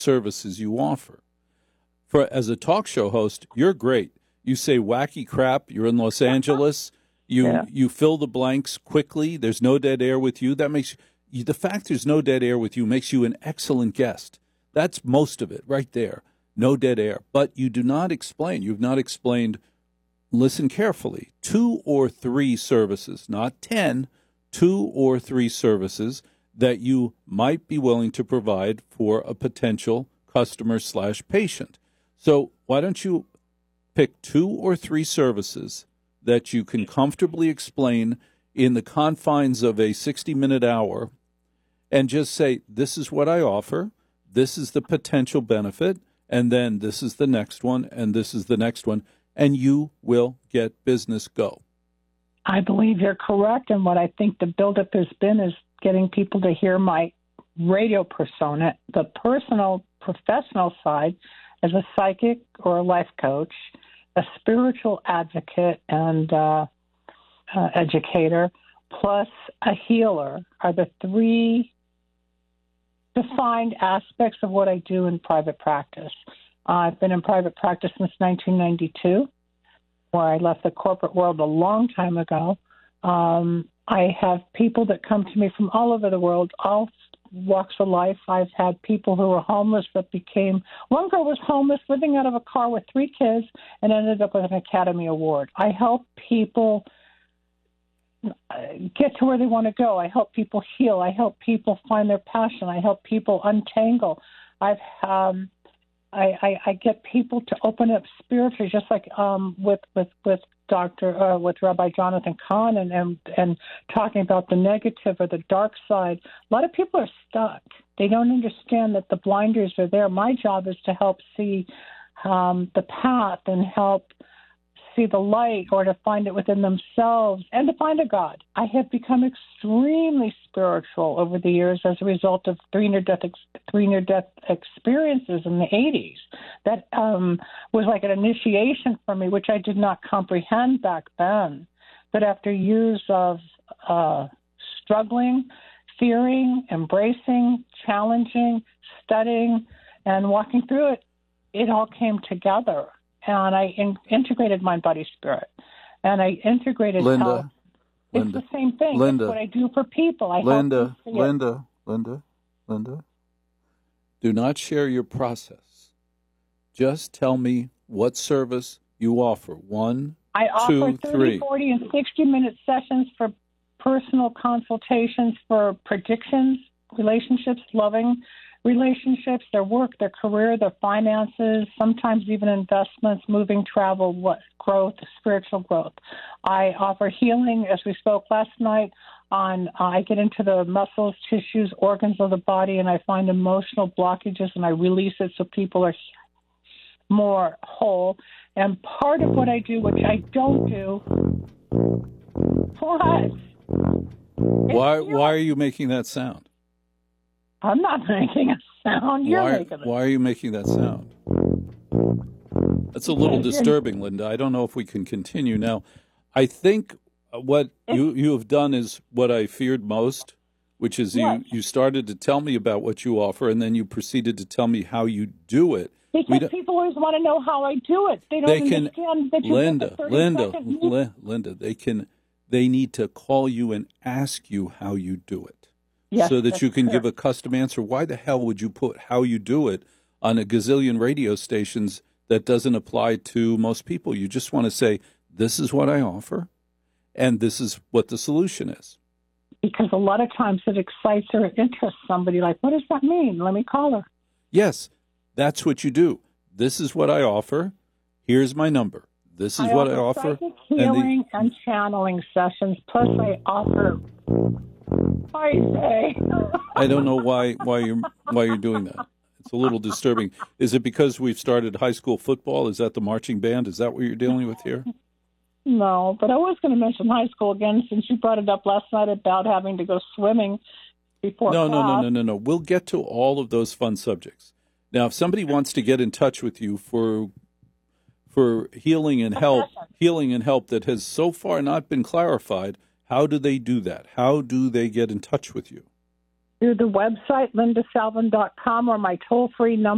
services you offer. As a talk show host, you're great. You say wacky crap. You're in Los Angeles. You fill the blanks quickly. There's no dead air with you. That makes you, the fact there's no dead air with you makes you an excellent guest. That's most of it right there. No dead air. But you do not explain. You've not explained, listen carefully, 2 or 3 services, not 10, 2 or 3 services that you might be willing to provide for a potential customer/patient. So why don't you pick 2 or 3 services that you can comfortably explain in the confines of a 60-minute hour and just say, this is what I offer, this is the potential benefit, and then this is the next one, and this is the next one, and you will get business go. I believe you're correct, and what I think the buildup has been is getting people to hear my radio persona, the personal, professional side as a psychic or a life coach, a spiritual advocate and educator, plus a healer are the 3 defined aspects of what I do in private practice. I've been in private practice since 1992, where I left the corporate world a long time ago. I have people that come to me from all over the world, all walks of life. I've had people who were homeless that became, one girl was homeless, living out of a car with 3 kids, and ended up with an Academy Award. I help people get to where they want to go. I help people heal. I help people find their passion. I help people untangle. I get people to open up spiritually, just like with Rabbi Jonathan Kahn and talking about the negative or the dark side. A lot of people are stuck. They don't understand that the blinders are there. My job is to help see the path and help see the light, or to find it within themselves and to find a God. I have become extremely spiritual over the years as a result of 3 near-death experiences in the 80s. That was like an initiation for me, which I did not comprehend back then. But after years of struggling, fearing, embracing, challenging, studying, and walking through it, it all came together. And I integrated mind, body, spirit. And I integrated health. It's the same thing. It's what I do for people. Linda, do not share your process. Just tell me what service you offer. 1, I 2, offer 30, 3. 40, and 60-minute sessions for personal consultations for predictions, relationships, loving relationships, their work, their career, their finances, sometimes even investments, moving, travel, growth, spiritual growth. I offer healing, as we spoke last night, I get into the muscles, tissues, organs of the body, and I find emotional blockages, and I release it so people are more whole. And part of what I do, which I don't do, Why are you making that sound? I'm not making a sound. You're making it. Why are you making that sound? That's a little disturbing, Linda. I don't know if we can continue now. I think what you have done is what I feared most, which is you started to tell me about what you offer, and then you proceeded to tell me how you do it. Because people always want to know how I do it. They don't understand that Linda, they need to call you and ask you how you do it. Yes, so that you can give a custom answer. Why the hell would you put how you do it on a gazillion radio stations that doesn't apply to most people? You just want to say, this is what I offer, and this is what the solution is. Because a lot of times it excites or interests somebody, like, what does that mean? Let me call her. Yes, that's what you do. This is what I offer. Here's my number. This is what I offer. Psychic healing and channeling sessions, plus I offer... I don't know why you're doing that. It's a little disturbing. Is it because we've started high school football? Is that the marching band? Is that what you're dealing with here? No, but I was going to mention high school again since you brought it up last night about having to go swimming before class. No. We'll get to all of those fun subjects. Now, if somebody wants to get in touch with you for healing and help that has so far not been clarified, how do they do that? How do they get in touch with you? Through the website, lindasalvin.com, or my toll-free number.